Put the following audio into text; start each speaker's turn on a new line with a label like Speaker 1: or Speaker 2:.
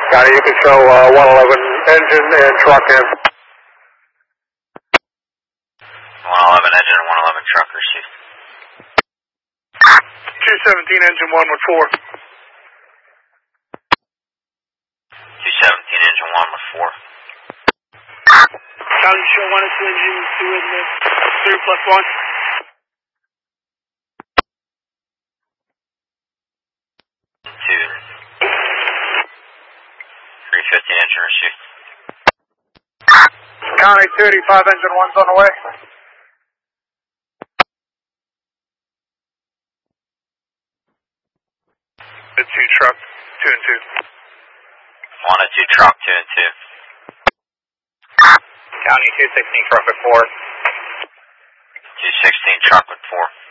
Speaker 1: County, you can show 111 engine and truck in.
Speaker 2: 111 engine, 111 truck received.
Speaker 1: 217 engine 114.
Speaker 2: 217 engine 114.
Speaker 1: County, show 1 and 2 engine 2 in the 3+1.
Speaker 2: 350 engine received.
Speaker 1: County 285 engine 1's on the way. The 2 truck, 2 and 2.
Speaker 2: 1 and 2 truck, 2 and 2.
Speaker 1: County 216 truck at 4.
Speaker 2: 216 truck with 4.